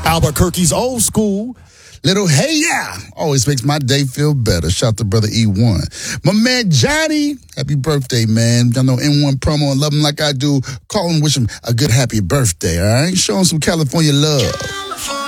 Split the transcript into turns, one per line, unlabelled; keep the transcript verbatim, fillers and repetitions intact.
Albuquerque's old school. Little hey yeah always makes my day feel better. Shout to brother E one. My man Johnny, happy birthday, man. Y'all know N one promo and love him like I do. Call him, wish him a good happy birthday, all right? Show him some California love.